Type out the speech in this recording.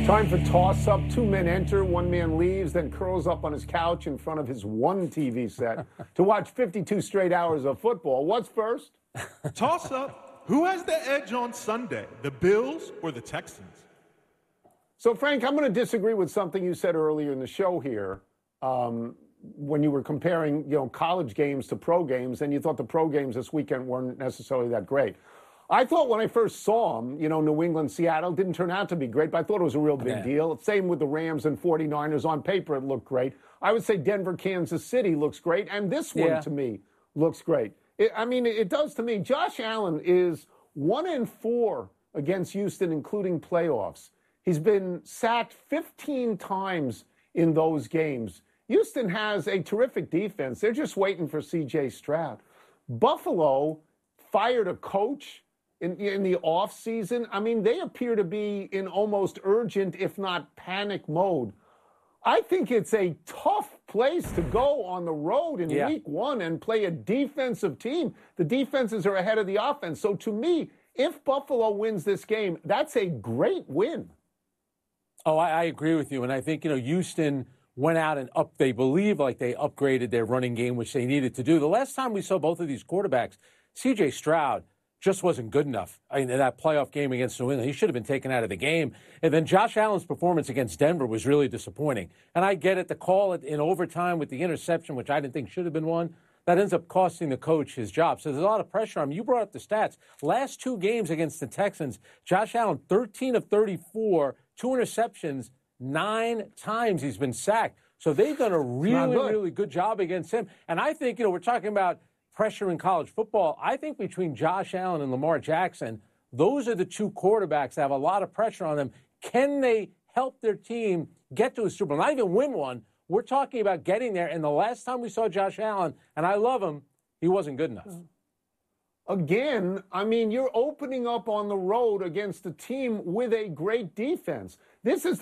Time for toss-up. Two men enter, one man leaves, then curls up on his couch in front of his one TV set to watch 52 straight hours of football. What's first? Toss-up. Who has the edge on Sunday, the Bills or the Texans? So, Frank, I'm going to disagree with something you said earlier in the show here when you were comparing, college games to pro games, and you thought the pro games this weekend weren't necessarily that great. I thought when I first saw them, New England, Seattle didn't turn out to be great, but I thought it was a real big deal. Same with the Rams and 49ers. On paper, it looked great. I would say Denver, Kansas City looks great, and this one, to me, looks great. It does to me. Josh Allen is 1-4 against Houston, including playoffs. He's been sacked 15 times in those games. Houston has a terrific defense. They're just waiting for C.J. Stroud. Buffalo fired a coach in the offseason. They appear to be in almost urgent, if not panic mode. I think it's a tough place to go on the road in week one and play a defensive team. The defenses are ahead of the offense. So to me, if Buffalo wins this game, that's a great win. Oh, I agree with you. And I think, Houston went out and they believe like they upgraded their running game, which they needed to do. The last time we saw both of these quarterbacks, C.J. Stroud just wasn't good enough. In that playoff game against New England, he should have been taken out of the game. And then Josh Allen's performance against Denver was really disappointing. And I get it, the call in overtime with the interception, which I didn't think should have been one, that ends up costing the coach his job. So there's a lot of pressure on him. You brought up the stats. Last two games against the Texans, Josh Allen, 13 of 34, 2 interceptions, 9 times he's been sacked. So they've done a really good job against him. And I think, we're talking about pressure in college football. I think between Josh Allen and Lamar Jackson, those are the two quarterbacks that have a lot of pressure on them. Can they help their team get to a Super Bowl? Not even win one. We're talking about getting there. And the last time we saw Josh Allen, and I love him, he wasn't good enough. Again, you're opening up on the road against a team with a great defense. This is